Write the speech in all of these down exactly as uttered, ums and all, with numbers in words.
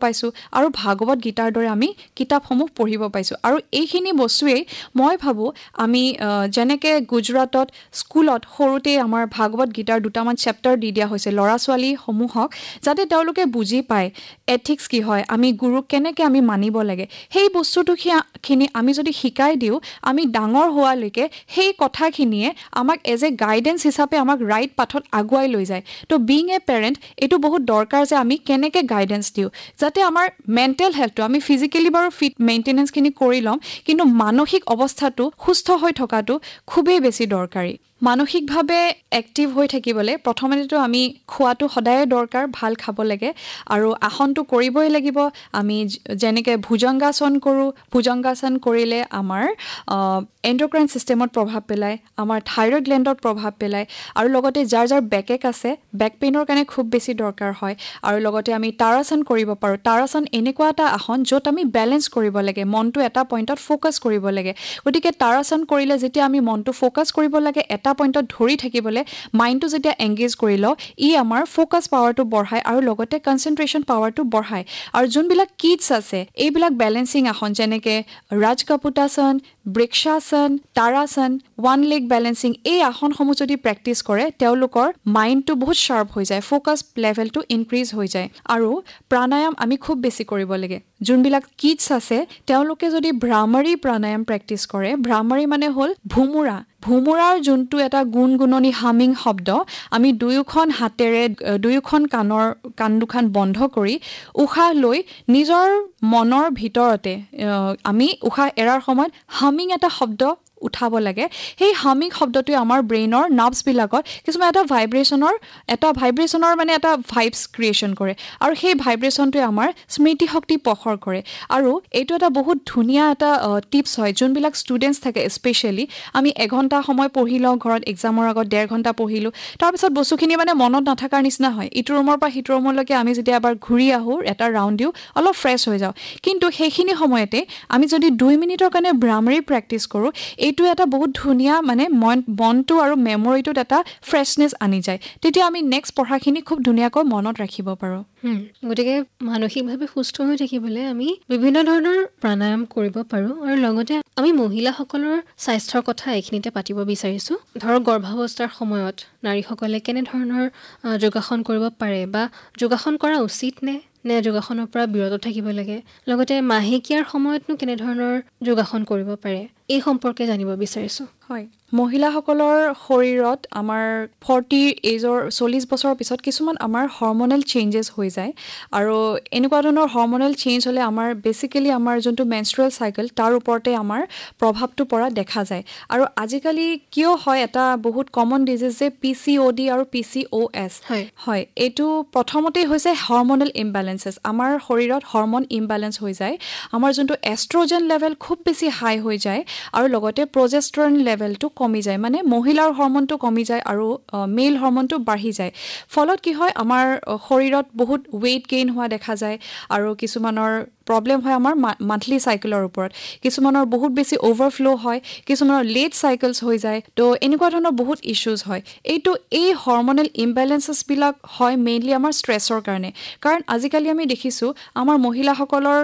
পাইছোঁ আৰু ভাগৱত গীতাৰ দৰে আমি কিতাপসমূহ পঢ়িব পাইছোঁ আৰু এইখিনি বস্তুৱেই মই ভাবোঁ আমি যেনেকৈ গুজৰাটত স্কুলত সৰুতেই আমাৰ ভাগৱত গীতাৰ দুটামান চেপ্টাৰ দি দিয়া হৈছে ল'ৰা ছোৱালীসমূহক যাতে তেওঁলোকে বুজি পায় এথিক্স কি হয় আমি গুৰুক কেনেকৈ আমি মানিব লাগে সেই বস্তুটো খিনি আমি যদি শিকাই দিওঁ আমি ডাঙৰ হোৱালৈকে সেই কথাখিনিয়ে আমাক এজ এ গাইডেন্স হিচাপে আমাক ৰাইট পাথত আগুৱাই লৈ যায় তো বিং এ পেৰেণ্ট এইটো বহুত দৰকাৰ যে আমি কেনেকৈ গাইডেন্স দিওঁ যাতে আমাৰ মেণ্টেল হেল্থটো আমি ফিজিকেলি বাৰু ফিট মেইনটেনেঞ্চখিনি কৰি ল'ম কিন্তু মানসিক অৱস্থাটো সুস্থ হৈ থকাটো খুবেই বেছি দৰকাৰী মানসিকভাৱে এক্টিভ হৈ থাকিবলৈ প্ৰথমতেতো আমি খোৱাটো সদায় দৰকাৰ ভাল খাব লাগে আৰু আসনটো কৰিবই লাগিব আমি যেনেকৈ ভুজংগাসন কৰোঁ ভুজংগাসন কৰিলে আমাৰ এণ্ডক্ৰাইন ছিষ্টেমত প্ৰভাৱ পেলায় আমাৰ থাইৰয়ড গ্লেণ্ডত প্ৰভাৱ পেলায় আৰু লগতে যাৰ যাৰ বেকেক আছে বেক পেইনৰ কাৰণে খুব বেছি দৰকাৰ হয় আৰু লগতে আমি তাৰাসন কৰিব পাৰোঁ তাৰাসন এনেকুৱা এটা আসন য'ত আমি বেলেঞ্চ কৰিব লাগে মনটো এটা পইণ্টত ফ'কাছ কৰিব লাগে গতিকে তাৰাসন কৰিলে যেতিয়া আমি মনটো ফ'কাছ কৰিব লাগে এটা পইণ্টত ধৰি থাকিবলৈ মাইণ্ডটো যেতিয়া এংগেজ কৰি লওঁ ই আমাৰ ফ'কাছ পাৱাৰটো বঢ়ায় আৰু লগতে কনচেনট্ৰেশ্যন পাৱাৰটো বঢ়ায় আৰু যোনবিলাক কিডছ আছে এইবিলাক বেলেঞ্চিং আসন যেনেকৈ ৰাজকাপুটাসন বৃক্ষাসন তাৰাসন ওৱান লেগ বেলেঞ্চিং এই আসনসমূহ যদি প্ৰেক্টিছ কৰে তেওঁলোকৰ মাইণ্ডটো বহুত শ্বাৰ্প হৈ যায় ফ'কাছ লেভেলটো ইনক্ৰিজ হৈ যায় আৰু প্ৰাণায়াম আমি খুব বেছি কৰিব লাগে যোনবিলাক কিডছ আছে তেওঁলোকে যদি ভ্ৰামৰী প্ৰাণায়াম প্ৰেক্টিছ কৰে ভ্ৰামৰী মানে হ'ল ভুমুৰা ভুমুৰাৰ যোনটো এটা গুণগুণনি হামিং শব্দ আমি দুয়োখন হাতেৰে দুয়োখন কাণৰ কাণ দুখন বন্ধ কৰি উশাহ লৈ নিজৰ মনৰ ভিতৰতে আমি উশাহ এৰাৰ সময়ত হামিং এটা শব্দ উঠাব লাগে সেই হামিং শব্দটোৱে আমাৰ ব্ৰেইনৰ নাৰ্ভছবিলাকত কিছুমান এটা ভাইব্ৰেশ্যনৰ এটা ভাইব্ৰেশ্যনৰ মানে এটা ভাইবছ ক্ৰিয়েশ্যন কৰে আৰু সেই ভাইব্ৰেশ্যনটোৱে আমাৰ স্মৃতি শক্তি প্ৰখৰ কৰে আৰু এইটো এটা বহুত ধুনীয়া এটা টিপছ হয় যোনবিলাক ষ্টুডেণ্টছ থাকে স্পেচিয়েলি আমি এঘণ্টা সময় পঢ়ি লওঁ ঘৰত এক্সামৰ আগত ডেৰ ঘণ্টা পঢ়িলোঁ তাৰপিছত বস্তুখিনি মানে মনত নাথাকাৰ নিচিনা হয় ইটো ৰুমৰ পৰা সিটো ৰুমলৈকে আমি যেতিয়া এবাৰ ঘূৰি আহোঁ এটা ৰাউণ্ড দিওঁ অলপ ফ্ৰেছ হৈ যাওঁ কিন্তু সেইখিনি সময়তে আমি যদি দুই মিনিটৰ কাৰণে ভ্ৰামৰী প্ৰেক্টিছ কৰোঁ এইটো এটা বহুত ধুনীয়া মানে মন মনটো আৰু মেমৰিটোত এটা ফ্ৰেছনেছ আনি যায় তেতিয়া আমি নেক্সট পঢ়াখিনি খুব ধুনীয়াকৈ মনত ৰাখিব পাৰোঁ গতিকে মানসিকভাৱে সুস্থ হৈ থাকিবলৈ আমি বিভিন্ন ধৰণৰ প্ৰাণায়াম কৰিব পাৰোঁ আৰু লগতে আমি মহিলাসকলৰ স্বাস্থ্যৰ কথা এইখিনিতে পাতিব বিচাৰিছোঁ ধৰক গৰ্ভাৱস্থাৰ সময়ত নাৰীসকলে কেনেধৰণৰ যোগাসন কৰিব পাৰে বা যোগাসন কৰা উচিত নে নে যোগাসনৰ পৰা বিৰত থাকিব লাগে লগতে মাহেকীয়াৰ সময়তনো কেনেধৰণৰ যোগাসন কৰিব পাৰে এই সম্পৰ্কে জানিব বিচাৰিছোঁ হয় মহিলাসকলৰ শৰীৰত আমাৰ ফৰ্টি এজৰ চল্লিছ বছৰৰ পিছত কিছুমান আমাৰ হৰমনেল চেঞ্জেছ হৈ যায় আৰু এনেকুৱা ধৰণৰ হৰমনেল চেঞ্জ হ'লে আমাৰ বেচিকেলি আমাৰ যোনটো মেনষ্ট্ৰুৱেল চাইকেল তাৰ ওপৰতে আমাৰ প্ৰভাৱটো পৰা দেখা যায় আৰু আজিকালি কিয় হয় এটা বহুত কমন ডিজিজ যে পি চি অ' ডি আৰু পি চি অ' এছ হয় হয় এইটো প্ৰথমতেই হৈছে হৰমনেল ইমবেলেঞ্চেছ আমাৰ শৰীৰত হৰমন ইমবেলেঞ্চ হৈ যায় আমাৰ যোনটো এষ্ট্ৰজেন লেভেল খুব বেছি হাই হৈ যায় আৰু লগতে প্ৰজেষ্টৰন লেভেলটো কমি যায় মানে মহিলাৰ হৰমনটো কমি যায় আৰু মেইল হৰমনটো বাঢ়ি যায় ফলত কি হয় আমাৰ শৰীৰত বহুত ৱেইট গেইন হোৱা দেখা যায় আৰু কিছুমানৰ প্ৰব্লেম হয় আমাৰ মান্থলি চাইকেলৰ ওপৰত কিছুমানৰ বহুত বেছি অভাৰফ্ল' হয় কিছুমানৰ লেট চাইকেলছ হৈ যায় তো এনেকুৱা ধৰণৰ বহুত ইছ্যুজ হয় এইটো এই হৰমনেল ইমবেলেঞ্চেছবিলাক হয় মেইনলি আমাৰ ষ্ট্ৰেছৰ কাৰণে কাৰণ আজিকালি আমি দেখিছোঁ আমাৰ মহিলাসকলৰ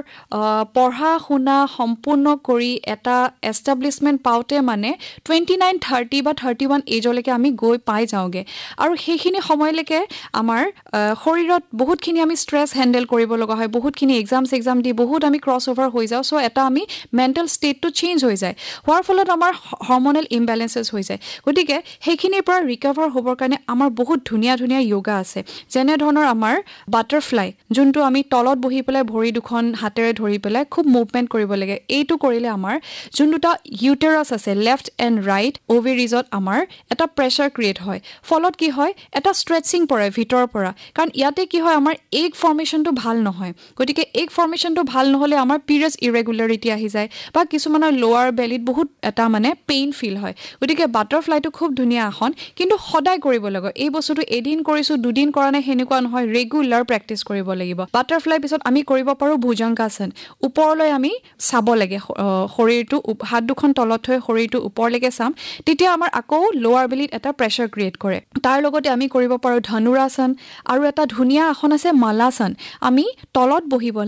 পঢ়া শুনা সম্পূৰ্ণ কৰি এটা এষ্টাব্লিছমেণ্ট পাওঁতে মানে টুৱেণ্টি নাইন থাৰ্টি বা থাৰ্টি ওৱান এজলৈকে আমি গৈ পাই যাওঁগৈ আৰু সেইখিনি সময়লৈকে আমাৰ শৰীৰত বহুতখিনি আমি ষ্ট্ৰেছ হেণ্ডেল কৰিব লগা হয় বহুতখিনি এক্সাম চেক্সাম দি বহুত আমি ক্ৰছ অভাৰ হৈ যাওঁ চ' এটা আমি মেণ্টেল ষ্টেটটো চেঞ্জ হৈ যায় হোৱাৰ ফলত আমাৰ হৰমনেল ইমবেলেঞ্চেছ হৈ যায় গতিকে সেইখিনিৰ পৰা ৰিকভাৰ হ'বৰ কাৰণে আমাৰ বহুত ধুনীয়া ধুনীয়া য়োগা আছে যেনেধৰণৰ আমাৰ বাটাৰফ্লাই যোনটো আমি তলত বহি পেলাই ভৰি দুখন হাতেৰে ধৰি পেলাই খুব মুভমেণ্ট কৰিব লাগে এইটো কৰিলে আমাৰ যোন দুটা ইউটেৰাছ আছে লেফ্ট এণ্ড ৰাইট অভেৰিজত আমাৰ এটা প্ৰেছাৰ ক্ৰিয়েট হয় ফলত কি হয় এটা ষ্ট্ৰেচিং পৰে ভিতৰৰ পৰা কাৰণ ইয়াতে কি হয় আমাৰ এগ ফৰ্মেশ্যনটো ভাল নহয় গতিকে এগ ফৰ্মেশ্যনটো ভাল নহ'লে আমাৰ পিৰিয়ডছ ইৰেগুলাৰিটি আহি যায় বা কিছুমানৰ লোৱাৰ বেলিত বহুত এটা মানে পেইন ফিল হয় গতিকে বাটাৰফ্লাইটো খুব ধুনীয়া আসন কিন্তু সদায় কৰিব লাগে এই বস্তুটো এদিন কৰিছোঁ দুদিন কৰা নাই সেনেকুৱা নহয় ৰেগুলাৰ প্ৰেক্টিছ কৰিব লাগিব বাটাৰফ্লাই পিছত আমি কৰিব পাৰোঁ ভুজংগাসন ওপৰলৈ আমি চাব লাগে শৰীৰটো হাত দুখন তলত থৈ শৰীৰটো ওপৰলৈকে চাম তেতিয়া আমাৰ আকৌ লোৱাৰ বেলিত এটা প্ৰেছাৰ ক্ৰিয়েট কৰে তাৰ লগতে আমি কৰিব পাৰোঁ ধনুৰাসন আৰু এটা ধুনীয়া আসন আছে মালাসন আমি তলত বহিব